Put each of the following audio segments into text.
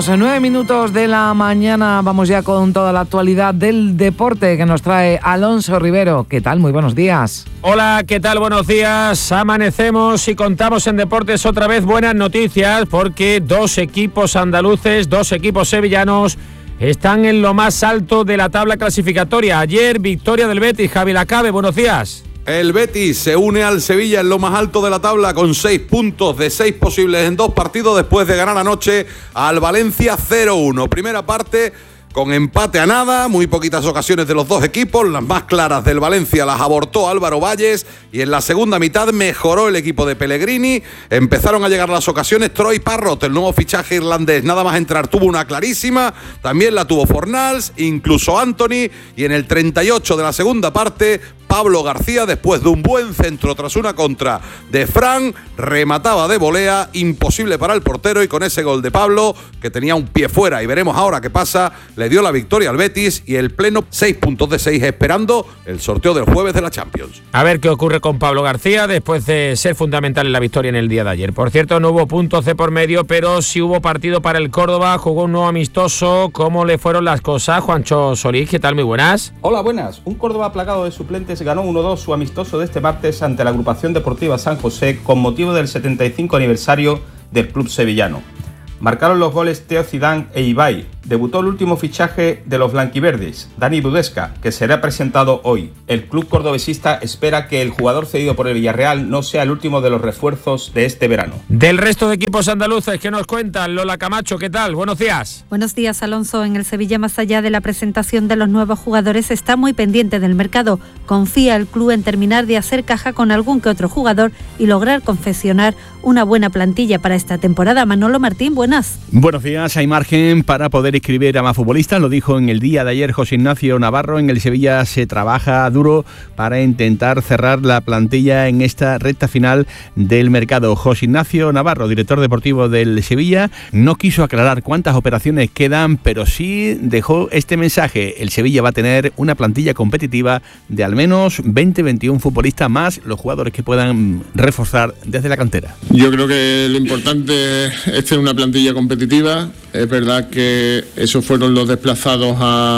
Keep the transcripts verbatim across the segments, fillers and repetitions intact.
En nueve minutos de la mañana vamos ya con toda la actualidad del deporte que nos trae Alonso Rivero. ¿Qué tal? Muy buenos días. Hola, ¿qué tal? Buenos días. Amanecemos y contamos en deportes otra vez buenas noticias porque dos equipos andaluces, dos equipos sevillanos están en lo más alto de la tabla clasificatoria. Ayer, victoria del Betis. Javi Lacabe, buenos días. El Betis se une al Sevilla en lo más alto de la tabla con seis puntos de seis posibles en dos partidos después de ganar anoche al Valencia cero uno. Primera parte con empate a nada, muy poquitas ocasiones de los dos equipos, las más claras del Valencia las abortó Álvaro Valles y en la segunda mitad mejoró el equipo de Pellegrini, empezaron a llegar las ocasiones. Troy Parrott, el nuevo fichaje irlandés, nada más entrar tuvo una clarísima, también la tuvo Fornals, incluso Anthony, y en el treinta y ocho de la segunda parte Pablo García, después de un buen centro tras una contra de Fran, remataba de volea, imposible para el portero, y con ese gol de Pablo, que tenía un pie fuera, y veremos ahora qué pasa, le dio la victoria al Betis y el pleno seis puntos de seis esperando el sorteo del jueves de la Champions. A ver qué ocurre con Pablo García después de ser fundamental en la victoria en el día de ayer. Por cierto, no hubo puntos de por medio, pero sí hubo partido para el Córdoba, jugó un nuevo amistoso. ¿Cómo le fueron las cosas? Juancho Solís, ¿qué tal? Muy buenas. Hola, buenas. Un Córdoba plagado de suplentes ganó uno dos su amistoso de este martes ante la agrupación deportiva San José con motivo del setenta y cinco aniversario del club sevillano. Marcaron los goles Teo Zidane e Ibai. Debutó el último fichaje de los blanquiverdes, Dani Budesca, que será presentado hoy. El club cordobesista espera que el jugador cedido por el Villarreal no sea el último de los refuerzos de este verano. Del resto de equipos andaluces, ¿qué nos cuentan? Lola Camacho, ¿qué tal? Buenos días. Buenos días, Alonso. En el Sevilla, más allá de la presentación de los nuevos jugadores, está muy pendiente del mercado. Confía el club en terminar de hacer caja con algún que otro jugador y lograr confeccionar una buena plantilla para esta temporada. Manolo Martín, buenas. Buenos días. Hay margen para poder inscribir a más futbolistas, lo dijo en el día de ayer José Ignacio Navarro. En el Sevilla se trabaja duro para intentar cerrar la plantilla en esta recta final del mercado. José Ignacio Navarro, director deportivo del Sevilla, no quiso aclarar cuántas operaciones quedan, pero sí dejó este mensaje: el Sevilla va a tener una plantilla competitiva de al menos veinte veintiún futbolistas más los jugadores que puedan reforzar desde la cantera. Yo creo que lo importante es tener una plantilla competitiva. Es verdad que esos fueron los desplazados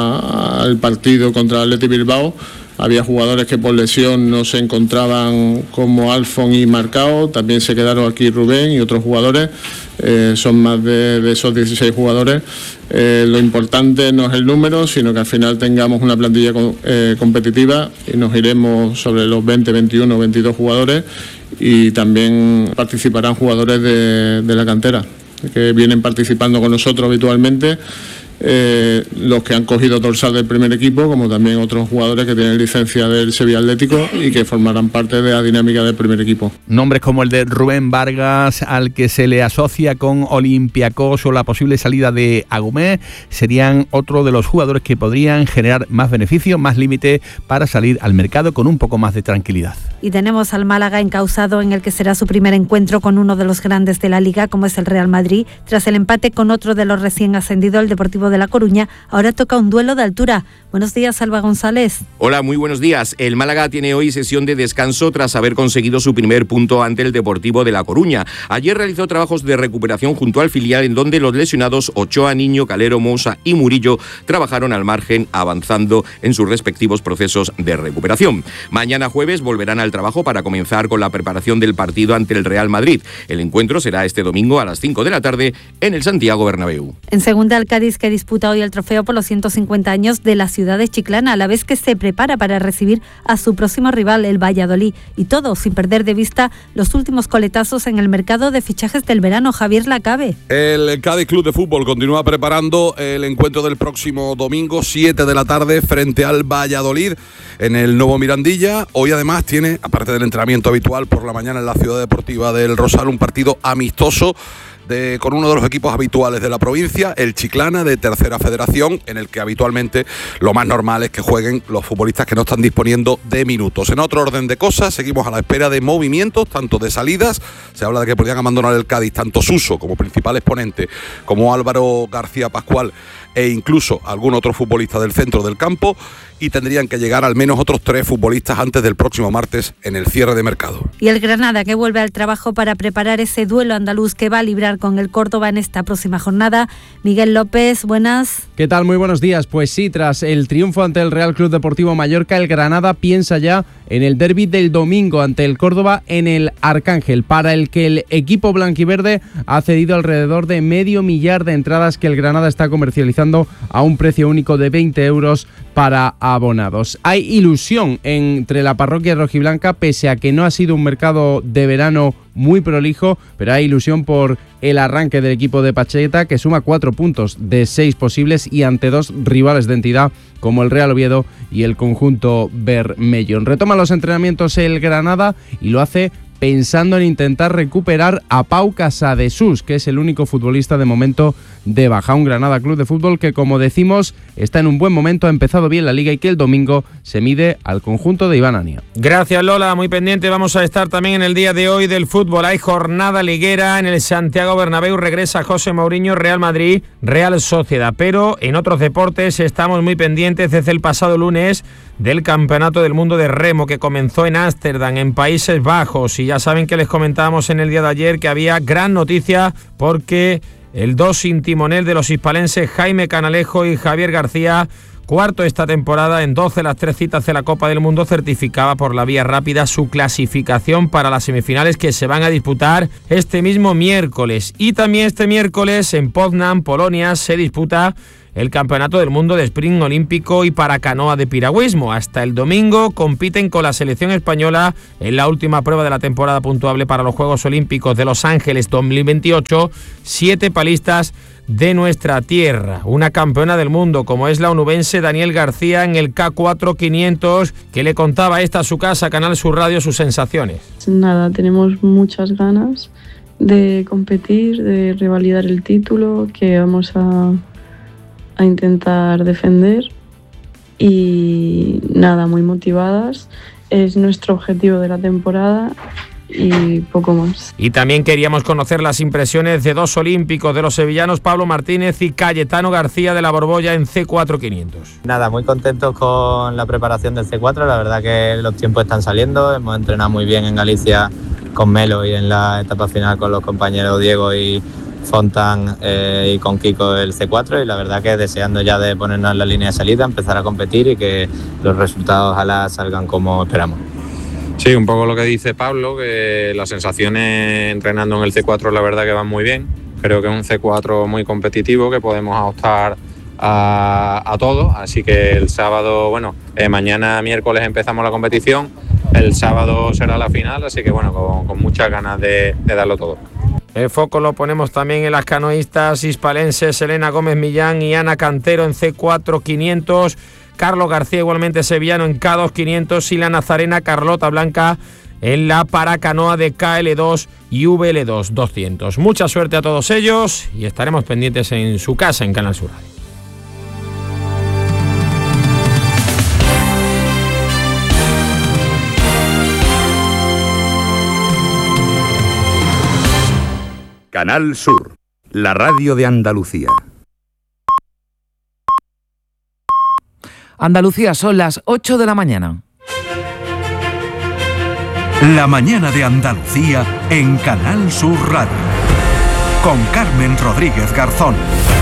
a, al partido contra el Athletic Bilbao. Había jugadores que por lesión no se encontraban, como Alfon y Marcao. También se quedaron aquí Rubén y otros jugadores. Eh, son más de, de esos dieciséis jugadores. Eh, lo importante no es el número, sino que al final tengamos una plantilla con, eh, competitiva, y nos iremos sobre los veinte, veintiuno, veintidós jugadores, y también participarán jugadores de, de la cantera que vienen participando con nosotros habitualmente, eh, los que han cogido dorsal del primer equipo, como también otros jugadores que tienen licencia del Sevilla Atlético y que formarán parte de la dinámica del primer equipo. Nombres como el de Rubén Vargas, al que se le asocia con Olympiacos, o la posible salida de Agumé, serían otro de los jugadores que podrían generar más beneficio, más límite para salir al mercado con un poco más de tranquilidad. Y tenemos al Málaga encausado en el que será su primer encuentro con uno de los grandes de la Liga, como es el Real Madrid. Tras el empate con otro de los recién ascendidos, el Deportivo de La Coruña, ahora toca un duelo de altura. Buenos días, Alba González. Hola, muy buenos días. El Málaga tiene hoy sesión de descanso tras haber conseguido su primer punto ante el Deportivo de La Coruña. Ayer realizó trabajos de recuperación junto al filial, en donde los lesionados Ochoa, Niño, Calero, Moussa y Murillo trabajaron al margen, avanzando en sus respectivos procesos de recuperación. Mañana jueves volverán al trabajo para comenzar con la preparación del partido ante el Real Madrid. El encuentro será este domingo a las cinco de la tarde en el Santiago Bernabéu. En segunda, el Cádiz, que disputa hoy el trofeo por los ciento cincuenta años de la ciudad de Chiclana, a la vez que se prepara para recibir a su próximo rival, el Valladolid. Y todo sin perder de vista los últimos coletazos en el mercado de fichajes del verano. Javier Lacabe. El Cádiz Club de Fútbol continúa preparando el encuentro del próximo domingo, siete de la tarde, frente al Valladolid en el Nuevo Mirandilla. Hoy además tiene, aparte del entrenamiento habitual por la mañana en la Ciudad Deportiva del Rosal, un partido amistoso De, con uno de los equipos habituales de la provincia, el Chiclana, de Tercera Federación, en el que habitualmente lo más normal es que jueguen los futbolistas que no están disponiendo de minutos. En otro orden de cosas, seguimos a la espera de movimientos, tanto de salidas. Se habla de que podrían abandonar el Cádiz tanto Suso como principal exponente, como Álvaro García Pascual, e incluso algún otro futbolista del centro del campo, y tendrían que llegar al menos otros tres futbolistas antes del próximo martes en el cierre de mercado. Y el Granada, que vuelve al trabajo para preparar ese duelo andaluz que va a librar con el Córdoba en esta próxima jornada. Miguel López, buenas. ¿Qué tal? Muy buenos días. Pues sí, tras el triunfo ante el Real Club Deportivo Mallorca, el Granada piensa ya en el derbi del domingo ante el Córdoba en el Arcángel, para el que el equipo blanquiverde ha cedido alrededor de medio millar de entradas que el Granada está comercializando a un precio único de veinte euros para abonados. Hay ilusión entre la parroquia rojiblanca, pese a que no ha sido un mercado de verano muy prolijo, pero hay ilusión por el arranque del equipo de Pacheta, que suma cuatro puntos de seis posibles y ante dos rivales de entidad como el Real Oviedo y el conjunto Bermellón. Retoma los entrenamientos el Granada y lo hace pensando en intentar recuperar a Pau Casadesús, que es el único futbolista de momento de baja. Un Granada Club de Fútbol que, como decimos, está en un buen momento, ha empezado bien la Liga y que el domingo se mide al conjunto de Iván Ania. Gracias, Lola, muy pendiente. Vamos a estar también en el día de hoy del fútbol. Hay jornada liguera en el Santiago Bernabéu, regresa José Mourinho, Real Madrid, Real Sociedad. Pero en otros deportes estamos muy pendientes desde el pasado lunes del Campeonato del Mundo de Remo, que comenzó en Ámsterdam, en Países Bajos, y ya saben que les comentábamos en el día de ayer que había gran noticia porque el dos sin timonel de los hispalenses Jaime Canalejo y Javier García, cuarto esta temporada en doce de las tres citas de la Copa del Mundo, certificaba por la vía rápida su clasificación para las semifinales que se van a disputar este mismo miércoles. Y también este miércoles en Poznań, Polonia, se disputa el Campeonato del Mundo de Sprint Olímpico y para canoa de piragüismo. Hasta el domingo compiten con la selección española en la última prueba de la temporada puntuable para los Juegos Olímpicos de Los Ángeles dos mil veintiocho, siete palistas de nuestra tierra. Una campeona del mundo como es la onubense Daniel García en el K cuatro quinientos, que le contaba esta a su casa, Canal Sur Radio, sus sensaciones. Nada, tenemos muchas ganas de competir, de revalidar el título que vamos a a intentar defender y nada, muy motivadas. Es nuestro objetivo de la temporada y poco más. Y también queríamos conocer las impresiones de dos olímpicos, de los sevillanos Pablo Martínez y Cayetano García de la Borbolla en C cuatro quinientos. Nada, muy contentos con la preparación del C cuatro, la verdad que los tiempos están saliendo, hemos entrenado muy bien en Galicia con Melo y en la etapa final con los compañeros Diego y Fontán eh, y con Kiko el C cuatro, y la verdad que deseando ya de ponernos en la línea de salida, empezar a competir y que los resultados ojalá salgan como esperamos. Sí, un poco lo que dice Pablo, que las sensaciones entrenando en el C cuatro la verdad que van muy bien. Creo que es un C cuatro muy competitivo, que podemos optar a, a todo, así que el sábado, bueno, eh, mañana miércoles empezamos la competición, el sábado será la final, así que bueno, con, con muchas ganas de, de darlo todo. El foco lo ponemos también en las canoístas hispalenses Elena Gómez Millán y Ana Cantero en C cuatro quinientos, Carlos García igualmente sevillano en K dos quinientos y la nazarena Carlota Blanca en la paracanoa de K L dos y V L dos doscientos. Mucha suerte a todos ellos y estaremos pendientes en su casa en Canal Sur Radio. Canal Sur, la radio de Andalucía. Andalucía, son las ocho de la mañana. La mañana de Andalucía en Canal Sur Radio. Con Carmen Rodríguez Garzón.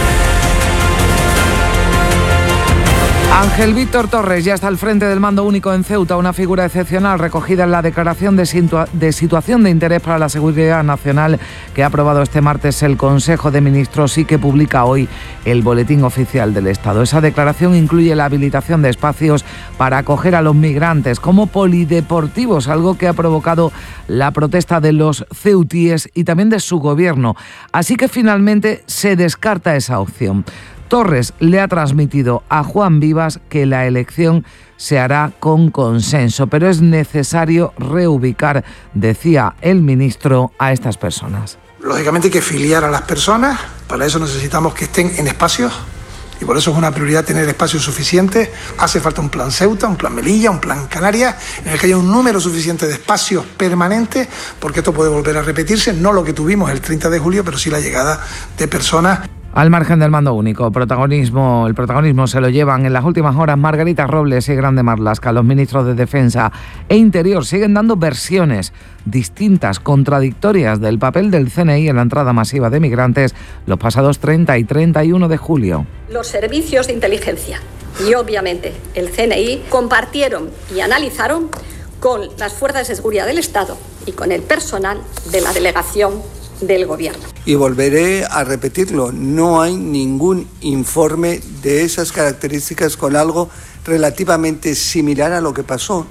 Ángel Víctor Torres ya está al frente del mando único en Ceuta, una figura excepcional recogida en la declaración de, situa- de situación de interés para la seguridad nacional que ha aprobado este martes el Consejo de Ministros y que publica hoy el Boletín Oficial del Estado. Esa declaración incluye la habilitación de espacios para acoger a los migrantes como polideportivos, algo que ha provocado la protesta de los ceutíes y también de su gobierno. Así que finalmente se descarta esa opción. Torres le ha transmitido a Juan Vivas que la elección se hará con consenso, pero es necesario reubicar, decía el ministro, a estas personas. Lógicamente hay que filiar a las personas, para eso necesitamos que estén en espacios y por eso es una prioridad tener espacios suficientes. Hace falta un plan Ceuta, un plan Melilla, un plan Canarias, en el que haya un número suficiente de espacios permanentes, porque esto puede volver a repetirse, no lo que tuvimos el treinta de julio, pero sí la llegada de personas. Al margen del mando único, protagonismo, el protagonismo se lo llevan en las últimas horas Margarita Robles y Grande Marlaska. Los ministros de Defensa e Interior siguen dando versiones distintas, contradictorias del papel del C N I en la entrada masiva de migrantes los pasados treinta y treinta y uno de julio. Los servicios de inteligencia y obviamente el C N I compartieron y analizaron con las fuerzas de seguridad del Estado y con el personal de la delegación del Gobierno. Y volveré a repetirlo, no hay ningún informe de esas características con algo relativamente similar a lo que pasó.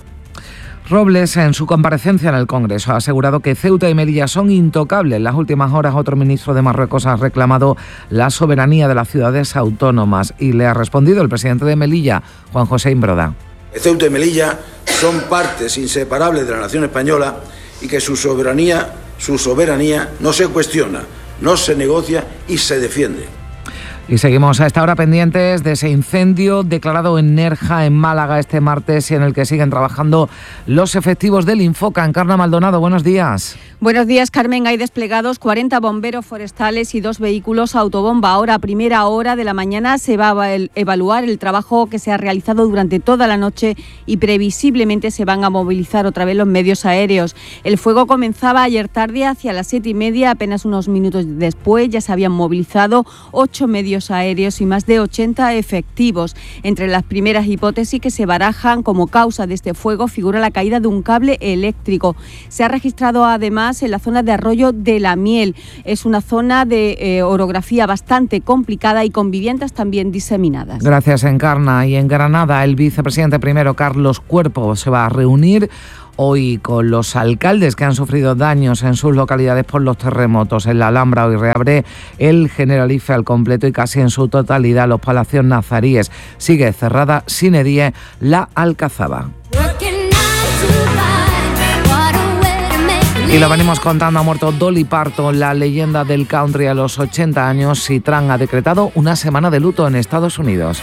Robles, en su comparecencia en el Congreso, ha asegurado que Ceuta y Melilla son intocables. En las últimas horas, otro ministro de Marruecos ha reclamado la soberanía de las ciudades autónomas y le ha respondido el presidente de Melilla, Juan José Imbroda. Ceuta y Melilla son partes inseparables de la nación española y que su soberanía, su soberanía no se cuestiona, no se negocia y se defiende. Y seguimos a esta hora pendientes de ese incendio declarado en Nerja, en Málaga, este martes, y en el que siguen trabajando los efectivos del Infoca. Encarna Maldonado, buenos días. Buenos días, Carmen. Hay desplegados cuarenta bomberos forestales y dos vehículos autobomba. Ahora, a primera hora de la mañana, se va a evaluar el trabajo que se ha realizado durante toda la noche y previsiblemente se van a movilizar otra vez los medios aéreos. El fuego comenzaba ayer tarde hacia las siete y media. Apenas unos minutos después ya se habían movilizado ocho medios aéreos y más de ochenta efectivos. Entre las primeras hipótesis que se barajan como causa de este fuego figura la caída de un cable eléctrico. Se ha registrado además en la zona de Arroyo de la Miel. Es una zona de eh, orografía bastante complicada y con viviendas también diseminadas. Gracias, Encarna. Y en Granada, el vicepresidente primero, Carlos Cuerpo, se va a reunir hoy con los alcaldes que han sufrido daños en sus localidades por los terremotos. En la Alhambra hoy reabre el Generalife al completo y casi en su totalidad los palacios nazaríes. Sigue cerrada sine die la Alcazaba. Y lo venimos contando, ha muerto Dolly Parton, la leyenda del country a los ochenta años. Citran ha decretado una semana de luto en Estados Unidos.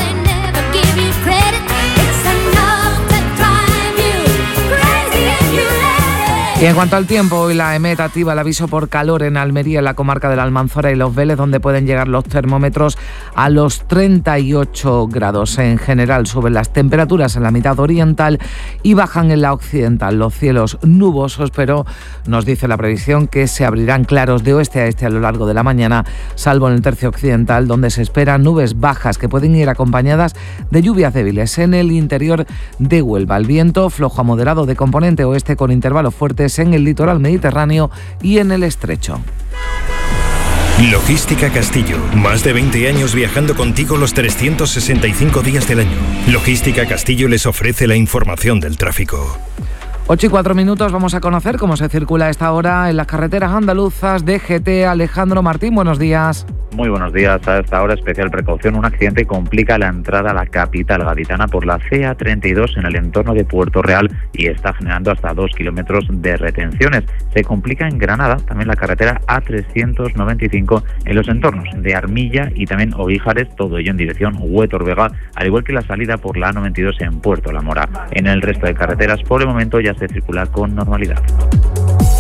Y en cuanto al tiempo, hoy la EMET activa el aviso por calor en Almería, en la comarca de la Almanzora y Los Vélez, donde pueden llegar los termómetros a los treinta y ocho grados. En general suben las temperaturas en la mitad oriental y bajan en la occidental. Los cielos nubosos, pero nos dice la previsión que se abrirán claros de oeste a este a lo largo de la mañana, salvo en el tercio occidental, donde se esperan nubes bajas que pueden ir acompañadas de lluvias débiles. En el interior de Huelva, el viento flojo a moderado de componente oeste con intervalos fuertes en el litoral mediterráneo y en el estrecho. Logística Castillo, más de veinte años viajando contigo los trescientos sesenta y cinco días del año. Logística Castillo les ofrece la información del tráfico. ocho y cuatro minutos, vamos a conocer cómo se circula a esta hora en las carreteras andaluzas. D G T, Alejandro Martín, buenos días. Muy buenos días. A esta hora, especial precaución, un accidente complica la entrada a la capital gaditana por la C A treinta y dos en el entorno de Puerto Real y está generando hasta dos kilómetros de retenciones. Se complica en Granada también la carretera A trescientos noventa y cinco en los entornos de Armilla y también Ovíjares, todo ello en dirección Huetor-Vega, al igual que la salida por la A noventa y dos en Puerto La Mora. En el resto de carreteras, por el momento, ya se circula con normalidad.